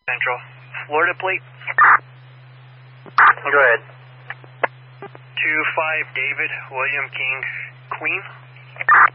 Central. Florida plate. Go ahead. 25 David, William King, Queen.